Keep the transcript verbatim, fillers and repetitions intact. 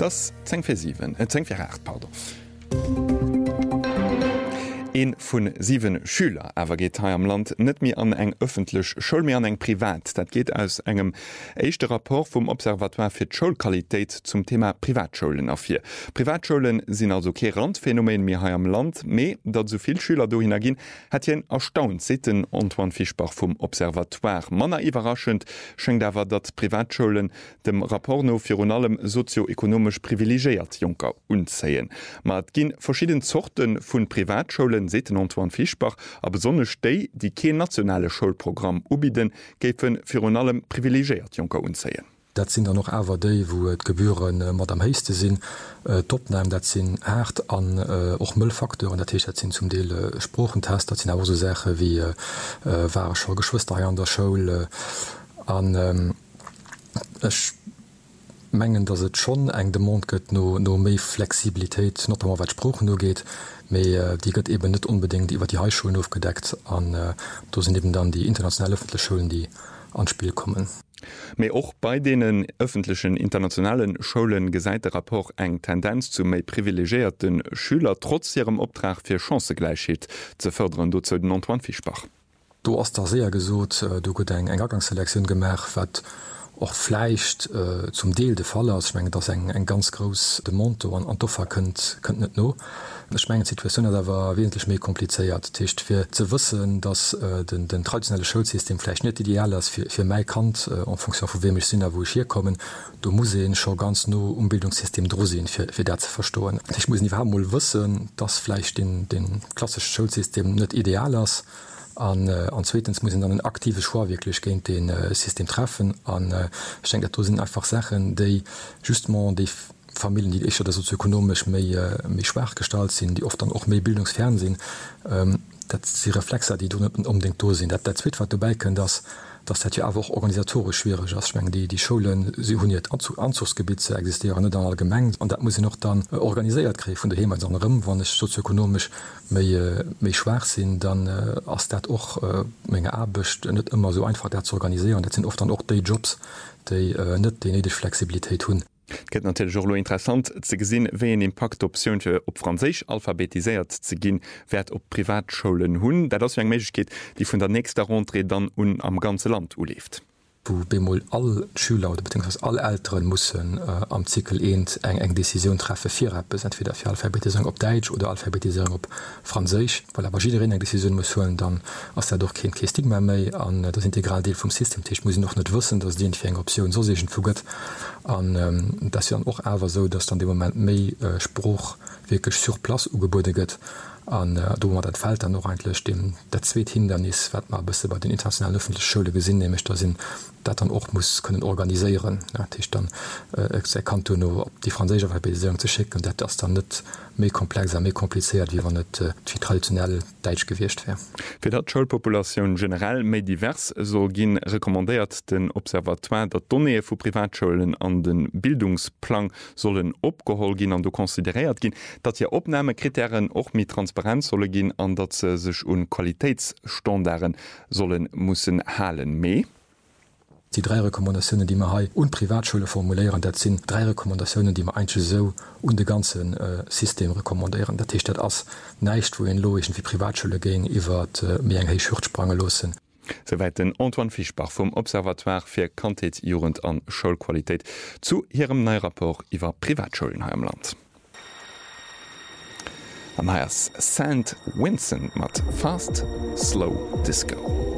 Das zehn für sieben, äh, zehn für acht, pardon. Een vun sieben Schüler awer geht ha am Land net mir an eng öffentlich Schul mir an eng privat. Dat geht aus engem eischchte rapport vum Observatoire fir d'Schulqualität zum Thema Privatschulen afir. Privatschulen sinn also ke Randphänomen mir ha am Land, méi dat soviel Schüler do hingin hat hien erstaunt sitten Antoine Fischbach vum Observatoire. Manner iwraschend schenkt awer dat Privatschulen dem rapport no fir un allem sozioökonomisch privilegiert Junker unzeien. Mat ginn verschieden Zochten vun Privatschulen seten Antoine Fischbach, a besonne Stei, die ke nationale Schulprogramm ubiden, géfen fir un allem privilegiert Junker unzeien. Dat sind da noch awer déi, wo et Gebühren äh, mat am heiste sinn äh, topneim, dat sinn Äert an och äh, Mëllfaktoren, dat dat sinn zum Deel äh, Sprochentest, dat sinn awer so Säche wie äh, war scho Geschwister an der Schoul äh, an ähm, Mengen, dats et schon eng de Mond gëtt no, no méi Flexibilitéit not wat Spprochen no geht, méi äh, die gëtt eben net unbedingt iwwer die Highschulen aufgedeckt an äh, do sind eben dann die internationale öffentliche Schulen, die ans Spiel kommen. Mei och bei denen öffentlichen internationalen Schulen gesäite rapport eng Tendenz zu méi privilegierten Schüler trotz ihrem Obtrag fir Chancegleichheet ze förderen, do zu den Antoine Fischbach. Du hast da sehr gesot, äh, du gëtt eng eng Ergangsselektion gemerk, wat och fleicht äh, zum Deel de Fall aus schmengen dats eng eng ganz gros de Monto an Antoffer kënnt kënnt net no. Schmengen Situationun da war wesentlich méi kompliceéiert Techt fir ze wëssen, dats äh, den, den traditionelle Schulsystem flläch net ideal ass fir fir méi Kant äh, an Funktion vu wemech sinnner, wo ich hier kommen, du muss en scho ganz no Umbildungssystem drosinn fir fir dat ze verstoen. Ich muss nie moll wëssen, dats fleich den, den klassische Schulsystem net ideal ass. An, äh, an zweitens muss dann ein aktive Schwar wirklich gegen den äh, System treffen an äh, ich denke, da sind einfach Sachen, die justement die Familien, die ich oder sozioökonomisch mehr, äh, mehr schwach gestaltet sind, die oft dann auch mehr bildungsfern sind, ähm, das die Reflexe, die du nicht unbedingt da sind. Der zweite, was dabei können, dass das hat ja auch organisatorisch schwierig ist. Ich meine, die, die Schulen, sie haben nicht Anzug, Anzugsgebiete existieren, nicht allgemein. Und das muss ich noch dann äh, organisiert kriegen von daheim als anderem. Wenn ich sozioökonomisch mehr, mehr schwach sind, dann äh, ist das auch äh, meine Arbeit nicht immer so einfach, das zu organisieren. Das sind oft dann auch die Jobs, die äh, nicht die nötige Flexibilität haben. Ket natürlich Jolo interessant ze gesinn, wéi en Impaktopioun op Fraseich alphabetiséiert ze ginn, wär op Privatschulen hunn, dat ass eng Mechkeet, die vun der nächster Rondre dann un am ganze Land uleft. Wo bemol all Schüler oder beziehungsweise alle Eltern mussssen äh, am Zikel ent eng eng Decision treffe fir Appes entweder fir Alphabetisierung op Deitsch oder Alphabetisierung op Fraseich, weil aber jiin eng Decision muss holen, dann ass er doch kein Stigma méi an das integral Deel vom Systemtisch muss ich noch net wissen, dats die fir eng Option so sechen fuget an ähm, dat ja auch awer so, dats dann de moment méi äh, Spruch wirklich surplas ugebote gëtt. An äh, do mat dat Feld dann noch einlech dem der zweet Hindernis wat man bisse bei den internationalen öffentliche Schule gesinn nämlich da sinn dat dann auch muss können organiieren ja, dann äh, kann no op die franzische Alphabetisierung zu schicken dat das dann net méi komplexer méi kompliziert wie wann net äh, wie traditionell Deitsch gewircht wär. Für dat Schulpopulation generell méi divers soll ginn rekommandiert den Observatoire dat Donnee vu Privatschulen an den Bildungsplan sollen opgehol gin an du konsideiert gin, dat hier Opnahmekriterien och mit Transparenz solle gin an dat ze sech un Qualitätsstandarden sollen mussssen halen méi. Die drei Rekommandationen, die man und Privatschule formulieren, das sind drei Rekommandationen, die man eigentlich so und de ganzen äh, System rekommandieren. Dat steht ass neicht wo en logischen wie Privatschule gehen, iwwer äh, mé eng Schurchtsprange losen. Soweit den Antoine Fischbach vom Observatoire fir Qualität, Jugend an Schulqualität zu ihrem Neurapport iwwer Privatschulen im Land. Am Haiers Saint Vincent mat Fast Slow Disco.